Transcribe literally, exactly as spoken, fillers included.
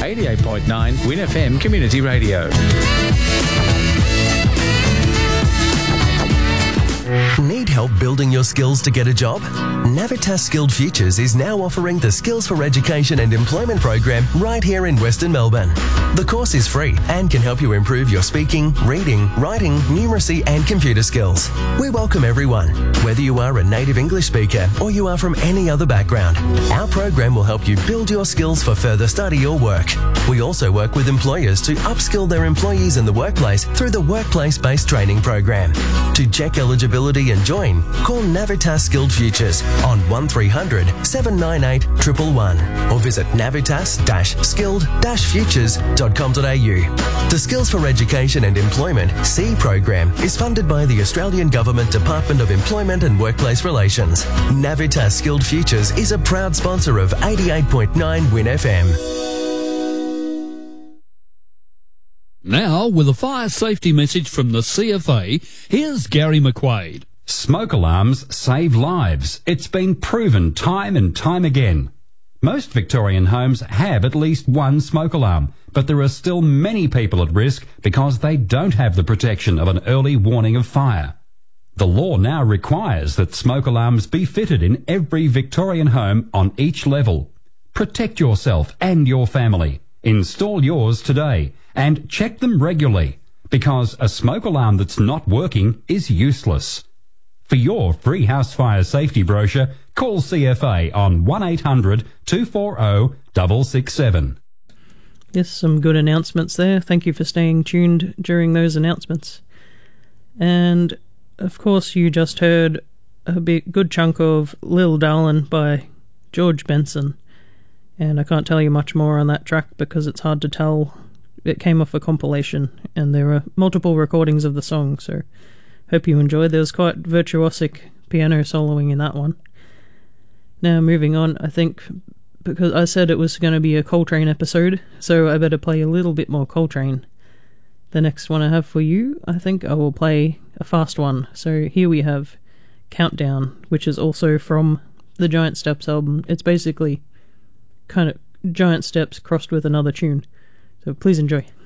eighty-eight point nine Win F M Community Radio. Need help building your skills to get a job? Navitas Skilled Futures is now offering the Skills for Education and Employment program right here in Western Melbourne. The course is free and can help you improve your speaking, reading, writing, numeracy and computer skills. We welcome everyone, whether you are a native English speaker or you are from any other background. Our program will help you build your skills for further study or work. We also work with employers to upskill their employees in the workplace through the Workplace-Based Training program. To check eligibility and join, call Navitas Skilled Futures on one three hundred, seven nine eight, one one one or visit navitas skilled futures dot com dot a u. The Skills for Education and Employment C program is funded by the Australian Government Department of Employment and Workplace Relations. Navitas Skilled Futures is a proud sponsor of eighty-eight point nine Win F M. Now, with a fire safety message from the C F A, here's Gary McQuaid. Smoke alarms save lives. It's been proven time and time again. Most Victorian homes have at least one smoke alarm, but there are still many people at risk because they don't have the protection of an early warning of fire. The law now requires that smoke alarms be fitted in every Victorian home on each level. Protect yourself and your family. Install yours today and check them regularly, because a smoke alarm that's not working is useless. For your free house fire safety brochure, call C F A on one eight hundred, two four zero, six six seven. Yes, some good announcements there. Thank you for staying tuned during those announcements. And, of course, you just heard a big, good chunk of Lil Darlin' by George Benson. And I can't tell you much more on that track because it's hard to tell. It came off a compilation, and there are multiple recordings of the song, so hope you enjoyed. There was quite virtuosic piano soloing in that one. Now, moving on, I think, because I said it was going to be a Coltrane episode, so I better play a little bit more Coltrane. The next one I have for you, I think I will play a fast one. So here we have Countdown, which is also from the Giant Steps album. It's basically kind of Giant Steps crossed with another tune. So please enjoy.